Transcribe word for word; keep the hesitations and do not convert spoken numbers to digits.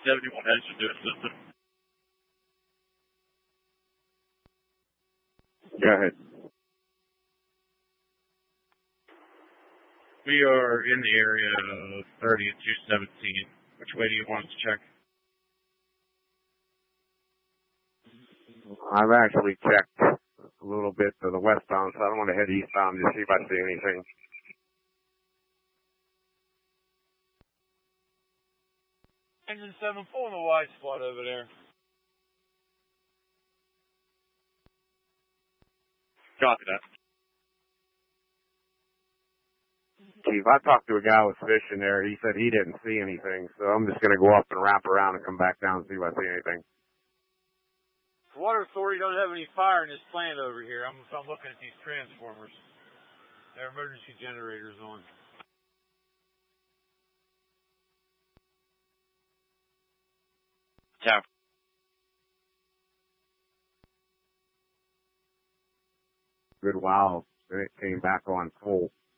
seventy-one H to do a system. Go ahead. We are in the area of thirty and two seventeen. Which way do you want us to check? I've actually checked a little bit to the westbound, so I don't want to head eastbound to see if I see anything. Engine seven, pulling the wide spot over there. Copy that. Chief, I talked to a guy who was fishing there. He said he didn't see anything, so I'm just going to go up and wrap around and come back down and see if I see anything. The Water Authority doesn't have any fire in this plant over here. I'm, I'm looking at these transformers. Their emergency generators on. Tower. Good while, then it came back on full.